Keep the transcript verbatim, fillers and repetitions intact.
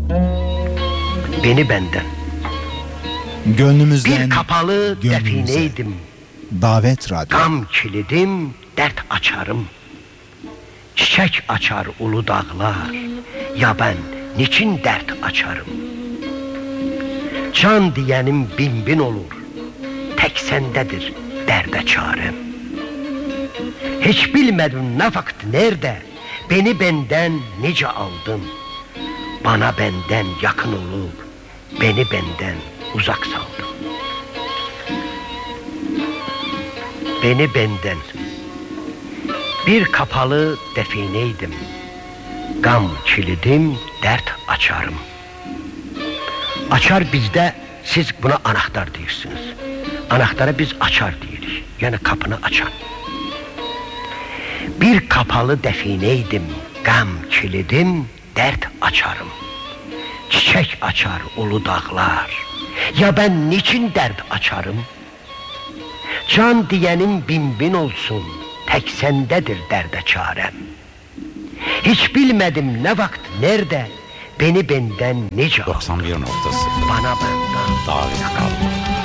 Beni benden. Gönlümüzden Bir kapalı gönlümüze. defineydim. Davet Radyo. Gam kilidim, dert açarım. Çiçek açar ulu dağlar. Ya ben niçin dert açarım? Can diyenim bin bin olur. Tek sendedir derde çarem. Hiç bilmedim ne vakit nerede, beni benden nice aldın. Bana benden yakın olup beni benden uzak saldın. Beni benden. Bir kapalı defineydim. Gam kilidim, dert açarım. Açar bizde, siz buna anahtar diyorsunuz. Anahtara biz açar diyoruz. Yani kapını açan. Bir kapalı defineydim. Gam kilidim, dert açarım. Çiçek açar ulu dağlar. Ya ben niçin dert açarım? Can diyenin bin bin olsun. Tek sendedir derde çarem. Hiç bilmedim ne vakit nerede, beni benden nice aldın. doksan bir nokta sıfır Bana benden Davet Radyo.